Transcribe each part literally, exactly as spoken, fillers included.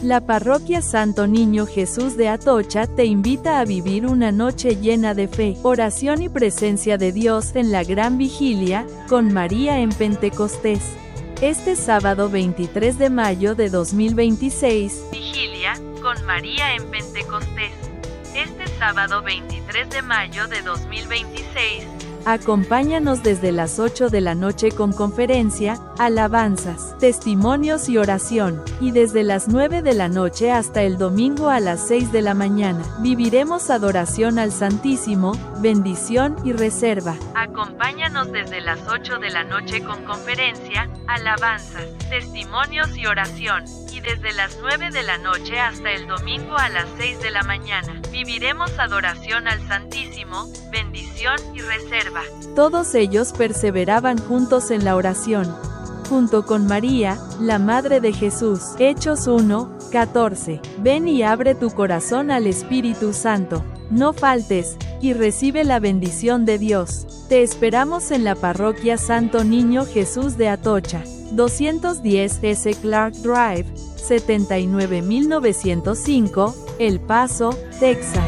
La Parroquia Santo Niño Jesús de Atocha te invita a vivir una noche llena de fe, oración y presencia de Dios en la Gran Vigilia, con María en Pentecostés. Este sábado veintitrés de mayo de dos mil veintiséis, Vigilia, con María en Pentecostés. Este sábado veintitrés de mayo de dos mil veintiséis, acompáñanos desde las ocho de la noche con conferencia, alabanzas, testimonios y oración, y desde las nueve de la noche hasta el domingo a las seis de la mañana. Viviremos adoración al Santísimo, bendición y reserva. Acompáñanos desde las ocho de la noche con conferencia, alabanzas, testimonios y oración, y desde las nueve de la noche hasta el domingo a las seis de la mañana. Viviremos adoración al Santísimo, bendición y reserva. Todos ellos perseveraban juntos en la oración, junto con María, la Madre de Jesús. Hechos uno, catorce. Ven y abre tu corazón al Espíritu Santo. No faltes, y recibe la bendición de Dios. Te esperamos en la Parroquia Santo Niño Jesús de Atocha, doscientos diez S Clark Drive, setenta y nueve mil novecientos cinco, El Paso, Texas.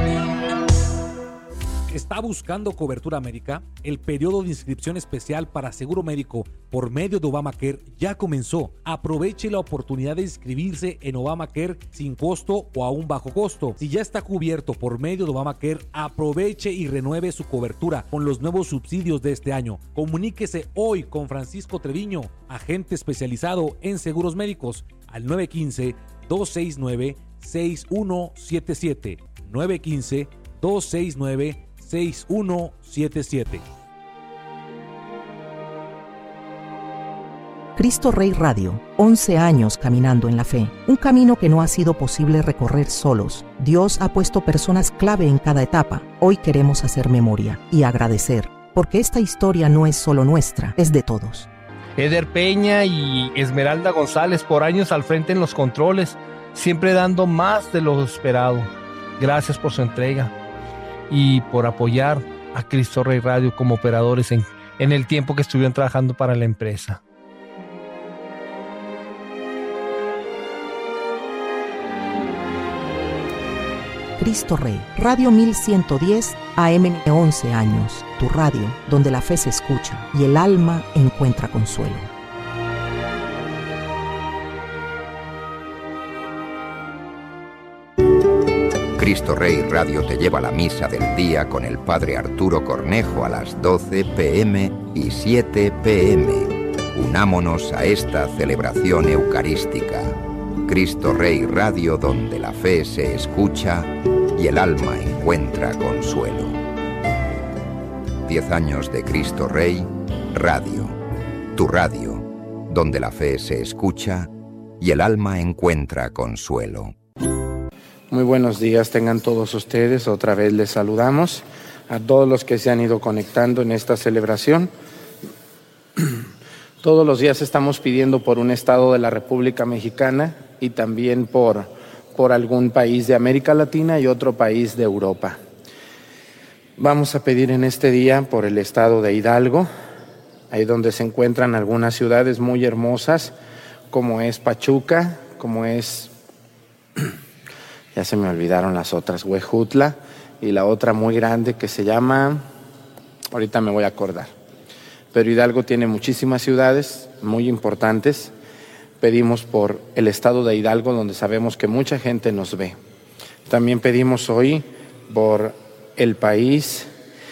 ¿Está buscando cobertura médica? El periodo de inscripción especial para seguro médico por medio de Obamacare ya comenzó. Aproveche la oportunidad de inscribirse en Obamacare sin costo o a un bajo costo. Si ya está cubierto por medio de Obamacare, aproveche y renueve su cobertura con los nuevos subsidios de este año. Comuníquese hoy con Francisco Treviño, agente especializado en seguros médicos, al nueve uno cinco, dos seis nueve, seis uno siete siete, nueve uno cinco, dos seis nueve, seis uno siete siete. Cristo Rey Radio, once años caminando en la fe, un camino que no ha sido posible recorrer solos. Dios ha puesto personas clave en cada etapa. Hoy queremos hacer memoria y agradecer, porque esta historia no es solo nuestra, es de todos. Eder Peña y Esmeralda González por años al frente en los controles, siempre dando más de lo esperado. Gracias por su entrega y por apoyar a Cristo Rey Radio como operadores en, en el tiempo que estuvieron trabajando para la empresa. Cristo Rey, Radio mil ciento diez A M, once años, tu radio, donde la fe se escucha y el alma encuentra consuelo. Cristo Rey Radio te lleva la misa del día con el Padre Arturo Cornejo a las doce pe eme y siete pe eme. Unámonos a esta celebración eucarística. Cristo Rey Radio, donde la fe se escucha y el alma encuentra consuelo. Diez años de Cristo Rey Radio. Tu radio, donde la fe se escucha y el alma encuentra consuelo. Muy buenos días tengan todos ustedes, otra vez les saludamos a todos los que se han ido conectando en esta celebración. Todos los días estamos pidiendo por un estado de la República Mexicana y también por, por algún país de América Latina y otro país de Europa. Vamos a pedir en este día por el estado de Hidalgo, ahí donde se encuentran algunas ciudades muy hermosas, como es Pachuca, como es... ya se me olvidaron las otras, Huejutla, y la otra muy grande que se llama, ahorita me voy a acordar. Pero Hidalgo tiene muchísimas ciudades muy importantes. Pedimos por el estado de Hidalgo, donde sabemos que mucha gente nos ve. También pedimos hoy por el país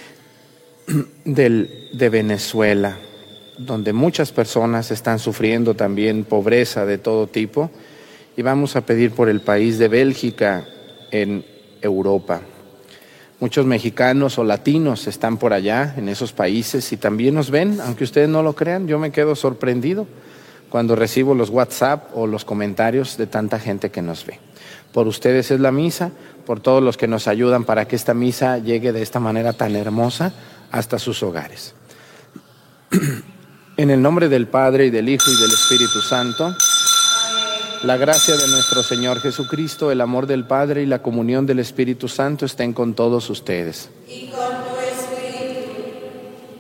del, de Venezuela, donde muchas personas están sufriendo también pobreza de todo tipo. Y vamos a pedir por el país de Bélgica en Europa. Muchos mexicanos o latinos están por allá en esos países y también nos ven, aunque ustedes no lo crean. Yo me quedo sorprendido cuando recibo los WhatsApp o los comentarios de tanta gente que nos ve. Por ustedes es la misa, por todos los que nos ayudan para que esta misa llegue de esta manera tan hermosa hasta sus hogares. En el nombre del Padre, y del Hijo, y del Espíritu Santo. La gracia de nuestro Señor Jesucristo, el amor del Padre y la comunión del Espíritu Santo estén con todos ustedes. Y con tu espíritu.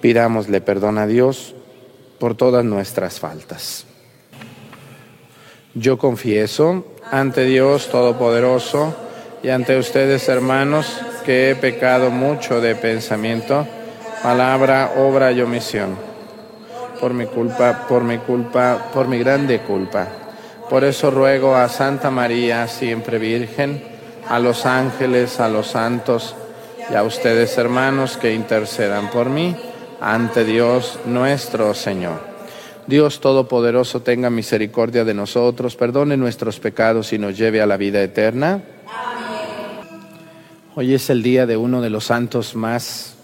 Pidámosle perdón a Dios por todas nuestras faltas. Yo confieso ante Dios Todopoderoso y ante ustedes, hermanos, que he pecado mucho de pensamiento, palabra, obra y omisión. Por mi culpa, por mi culpa, por mi grande culpa. Por eso ruego a Santa María, siempre Virgen, a los ángeles, a los santos y a ustedes, hermanos, que intercedan por mí ante Dios nuestro Señor. Dios Todopoderoso tenga misericordia de nosotros, perdone nuestros pecados y nos lleve a la vida eterna. Amén. Hoy es el día de uno de los santos más,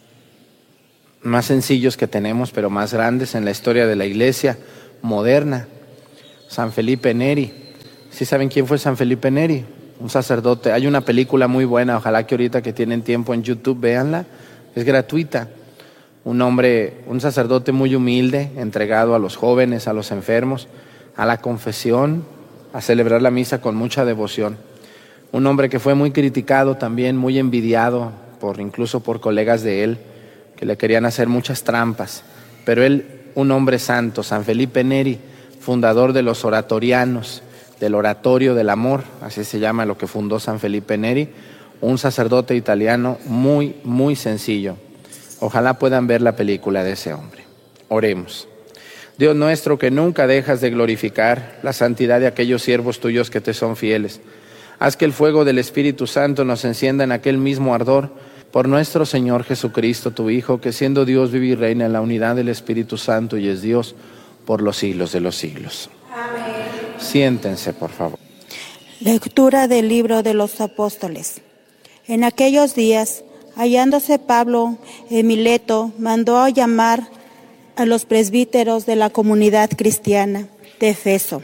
más sencillos que tenemos, pero más grandes en la historia de la Iglesia moderna, San Felipe Neri. ¿Sí saben quién fue San Felipe Neri? Un sacerdote. Hay una película muy buena, ojalá que ahorita que tienen tiempo en YouTube véanla, es gratuita. Un hombre, un sacerdote muy humilde, entregado a los jóvenes, a los enfermos, a la confesión, a celebrar la misa con mucha devoción. Un hombre que fue muy criticado también, muy envidiado, por, incluso por colegas de él, que le querían hacer muchas trampas. Pero él, un hombre santo, San Felipe Neri, fundador de los oratorianos, del oratorio del amor, así se llama lo que fundó San Felipe Neri, un sacerdote italiano muy, muy sencillo. Ojalá puedan ver la película de ese hombre. Oremos. Dios nuestro, que nunca dejas de glorificar la santidad de aquellos siervos tuyos que te son fieles, haz que el fuego del Espíritu Santo nos encienda en aquel mismo ardor por nuestro Señor Jesucristo, tu Hijo, que siendo Dios vive y reina en la unidad del Espíritu Santo y es Dios por los siglos de los siglos. Amén. Siéntense, por favor. Lectura del libro de los apóstoles. En aquellos días, hallándose Pablo en Mileto, mandó a llamar a los presbíteros de la comunidad cristiana de Efeso.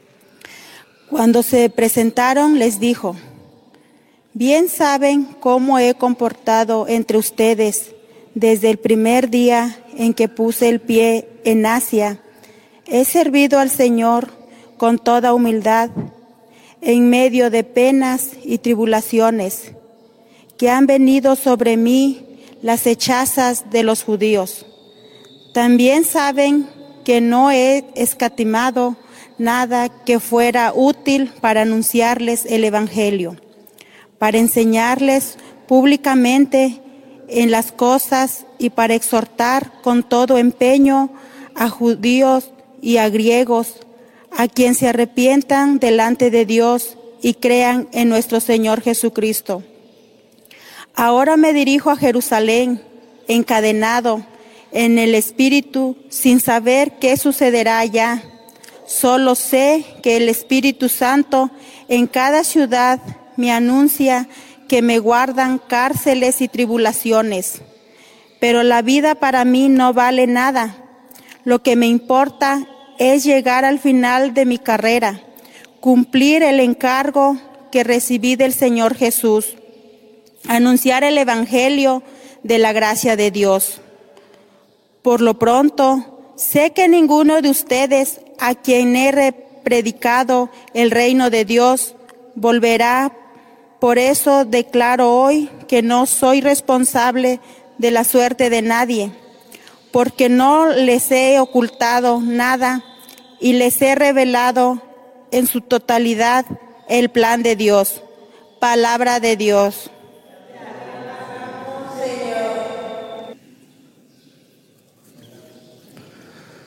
Cuando se presentaron, les dijo: bien saben cómo he comportado entre ustedes desde el primer día en que puse el pie en Asia. He servido al Señor con toda humildad, en medio de penas y tribulaciones, que han venido sobre mí las hechazas de los judíos. También saben que no he escatimado nada que fuera útil para anunciarles el Evangelio, para enseñarles públicamente en las cosas y para exhortar con todo empeño a judíos y a griegos, a quien se arrepientan delante de Dios y crean en nuestro Señor Jesucristo. Ahora me dirijo a Jerusalén, encadenado en el Espíritu, sin saber qué sucederá allá. Solo sé que el Espíritu Santo en cada ciudad me anuncia que me guardan cárceles y tribulaciones. Pero la vida para mí no vale nada. Lo que me importa es llegar al final de mi carrera, cumplir el encargo que recibí del Señor Jesús, anunciar el Evangelio de la gracia de Dios. Por lo pronto, sé que ninguno de ustedes a quien he predicado el reino de Dios volverá. Por eso declaro hoy que no soy responsable de la suerte de nadie, porque no les he ocultado nada y les he revelado en su totalidad el plan de Dios. Palabra de Dios.